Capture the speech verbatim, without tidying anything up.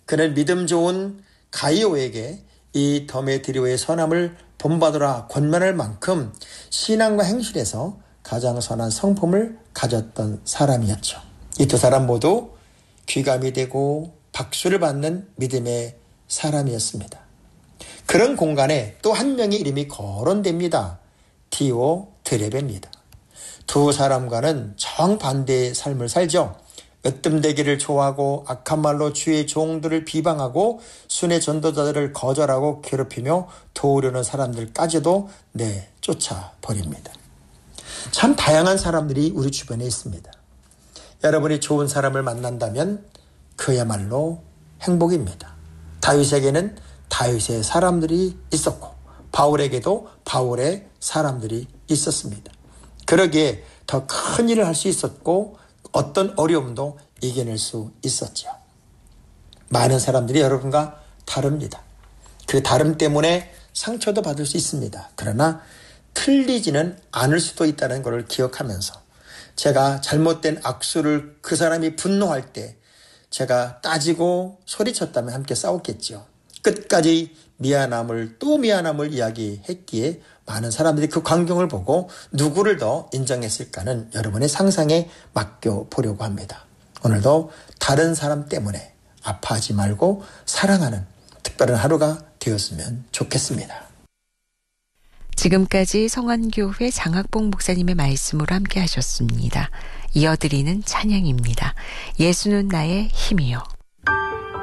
그는 믿음 좋은 가이오에게 이 데메트리오의 선함을 본받으라 권면할 만큼 신앙과 행실에서 가장 선한 성품을 가졌던 사람이었죠. 이 두 사람 모두 귀감이 되고 박수를 받는 믿음의 사람이었습니다. 그런 공간에 또 한 명의 이름이 거론됩니다. 디오드레베입니다. 두 사람과는 정반대의 삶을 살죠. 으뜸되기를 좋아하고 악한 말로 주의 종들을 비방하고 순회 전도자들을 거절하고 괴롭히며 도우려는 사람들까지도 내쫓아 버립니다. 참 다양한 사람들이 우리 주변에 있습니다. 여러분이 좋은 사람을 만난다면 그야말로 행복입니다. 다윗에게는 다윗의 사람들이 있었고 바울에게도 바울의 사람들이 있었습니다. 그러기에 더 큰 일을 할 수 있었고 어떤 어려움도 이겨낼 수 있었죠. 많은 사람들이 여러분과 다릅니다. 그 다름 때문에 상처도 받을 수 있습니다. 그러나 틀리지는 않을 수도 있다는 것을 기억하면서 제가 잘못된 악수를 그 사람이 분노할 때 제가 따지고 소리쳤다면 함께 싸웠겠죠. 끝까지 미안함을 또 미안함을 이야기했기에 많은 사람들이 그 광경을 보고 누구를 더 인정했을까는 여러분의 상상에 맡겨보려고 합니다. 오늘도 다른 사람 때문에 아파하지 말고 사랑하는 특별한 하루가 되었으면 좋겠습니다. 지금까지 성안교회 장학봉 목사님의 말씀으로 함께 하셨습니다. 이어드리는 찬양입니다. 예수는 나의 힘이요.